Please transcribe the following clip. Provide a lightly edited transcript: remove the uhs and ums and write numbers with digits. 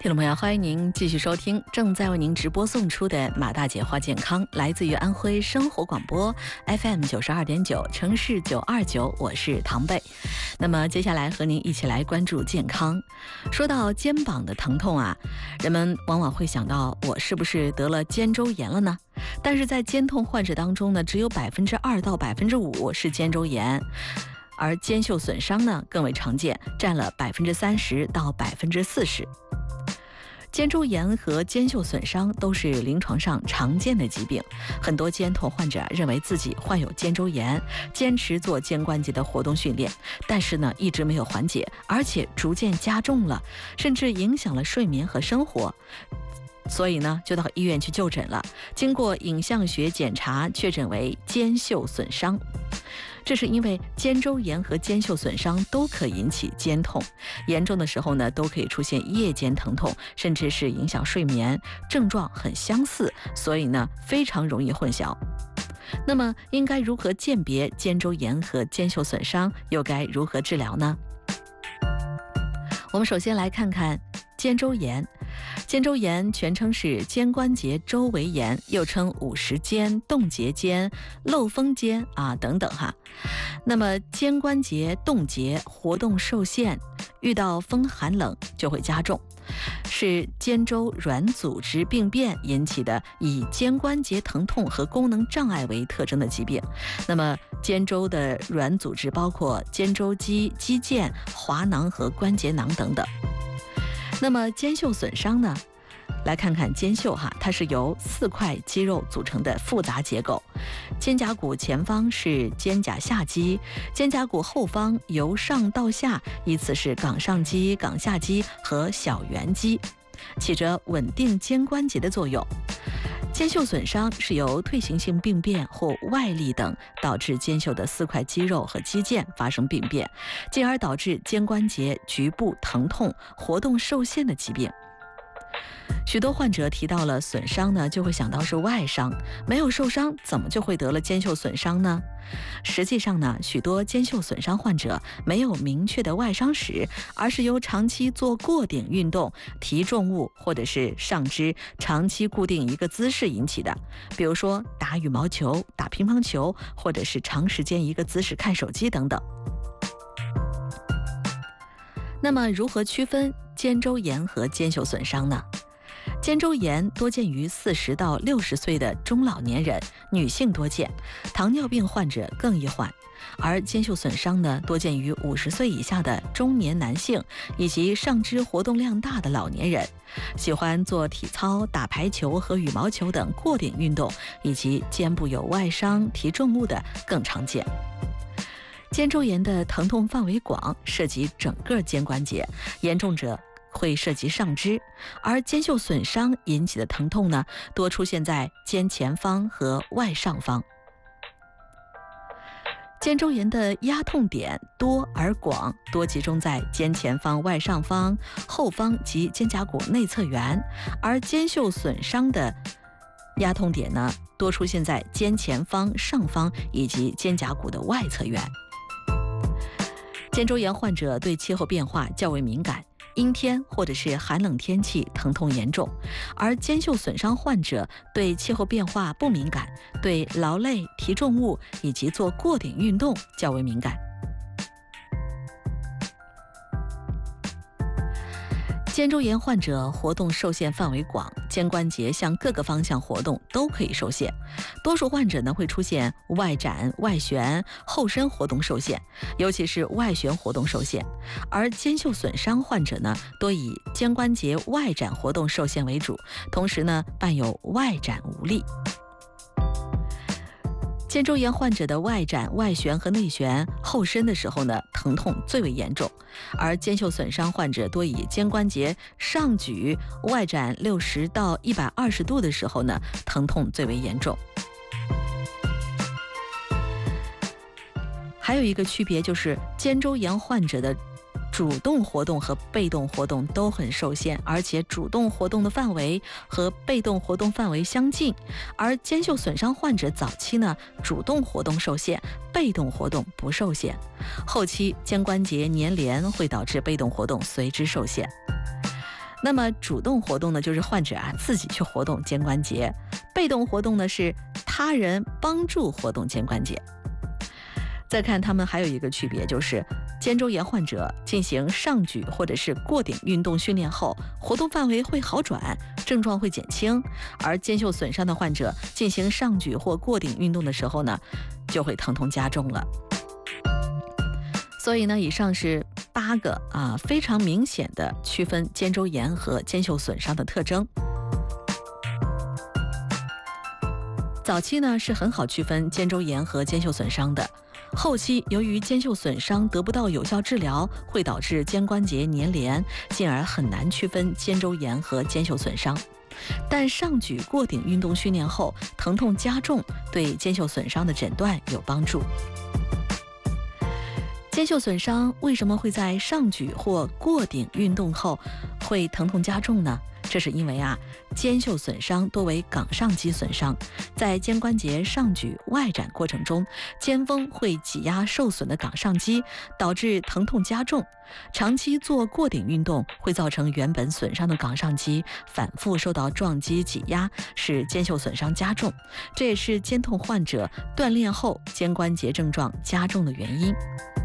听众朋友，欢迎您继续收听正在为您直播送出的马大姐话健康，来自于安徽生活广播 FM 92.9城市929，我是唐贝。那么接下来和您一起来关注健康。说到肩膀的疼痛啊，人们往往会想到我是不是得了肩周炎了呢？但是在肩痛患者当中呢，只有2%到5%是肩周炎。而肩袖损伤呢更为常见，占了30%到40%。肩周炎和肩袖损伤都是临床上常见的疾病，很多肩痛患者认为自己患有肩周炎，坚持做肩关节的活动训练，但是呢一直没有缓解，而且逐渐加重了，甚至影响了睡眠和生活。所以呢，就到医院去就诊了。经过影像学检查，确诊为肩袖损伤。这是因为肩周炎和肩袖损伤都可引起肩痛，严重的时候呢，都可以出现夜间疼痛，甚至是影响睡眠，症状很相似，所以呢，非常容易混淆。那么，应该如何鉴别肩周炎和肩袖损伤，又该如何治疗呢？我们首先来看看肩周炎。肩周炎全称是肩关节周围炎，又称50肩、冻结肩、漏风肩等等哈。那么肩关节冻结、活动受限，遇到风寒冷就会加重，是肩周软组织病变引起的以肩关节疼痛和功能障碍为特征的疾病。那么肩周的软组织包括肩周肌、肌腱、滑囊和关节囊等等。那么肩袖损伤呢？来看看肩袖它是由4块肌肉组成的复杂结构。肩胛骨前方是肩胛下肌，肩胛骨后方由上到下依次是冈上肌、冈下肌和小圆肌，起着稳定肩关节的作用。肩袖损伤是由退行性病变或外力等导致肩袖的4块肌肉和肌腱发生病变，进而导致肩关节局部疼痛、活动受限的疾病。许多患者提到了损伤呢，就会想到是外伤，没有受伤怎么就会得了肩袖损伤呢？实际上呢，许多肩袖损伤患者没有明确的外伤史，而是由长期做过顶运动、提重物或者是上肢长期固定一个姿势引起的，比如说打羽毛球、打乒乓球，或者是长时间一个姿势看手机等等。那么如何区分肩周炎和肩袖损伤呢？肩周炎多见于40到60岁的中老年人，女性多见，糖尿病患者更易患。而肩袖损伤呢，多见于50岁以下的中年男性以及上肢活动量大的老年人，喜欢做体操、打排球和羽毛球等过顶运动，以及肩部有外伤、提重物的更常见。肩周炎的疼痛范围广，涉及整个肩关节，严重者会涉及上肢，而肩袖损伤引起的疼痛呢，多出现在肩前方和外上方。肩周炎的压痛点多而广，多集中在肩前方、外上方、后方及肩胛骨内侧缘，而肩袖损伤的压痛点呢，多出现在肩前方、上方以及肩胛骨的外侧缘。肩周炎患者对气候变化较为敏感，阴天或者是寒冷天气疼痛严重，而肩袖损伤患者对气候变化不敏感，对劳累、提重物以及做过顶运动较为敏感。肩周炎患者活动受限范围广，肩关节向各个方向活动都可以受限。多数患者呢会出现外展、外旋、后伸活动受限，尤其是外旋活动受限。而肩袖损伤患者呢，多以肩关节外展活动受限为主，同时呢伴有外展无力。肩周炎患者的外展、外旋和内旋、后伸的时候呢，疼痛最为严重；而肩袖损伤患者多以肩关节上举、外展60到120度的时候呢，疼痛最为严重。还有一个区别就是肩周炎患者的主动活动和被动活动都很受限，而且主动活动的范围和被动活动范围相近。而肩袖损伤患者早期呢，主动活动受限，被动活动不受限，后期肩关节粘连会导致被动活动随之受限。 那么主动活动呢，就是患者自己去活动肩关节；被动活动呢，是他人帮助活动肩关节。再看他们还有一个区别，就是肩周炎患者进行上举或者是过顶运动训练后，活动范围会好转，症状会减轻；而肩袖损伤的患者进行上举或过顶运动的时候呢，就会疼痛加重了。所以呢，以上是8个非常明显的区分肩周炎和肩袖损伤的特征。早期呢是很好区分肩周炎和肩袖损伤的，后期由于肩袖损伤得不到有效治疗，会导致肩关节粘连，进而很难区分肩周炎和肩袖损伤。但上举过顶运动训练后，疼痛加重，对肩袖损伤的诊断有帮助。肩袖损伤为什么会在上举或过顶运动后会疼痛加重呢？这是因为肩袖损伤多为冈上肌损伤，在肩关节上举外展过程中，肩峰会挤压受损的冈上肌，导致疼痛加重。长期做过顶运动会造成原本损伤的冈上肌反复受到撞击挤压，使肩袖损伤加重，这也是肩痛患者锻炼后肩关节症状加重的原因。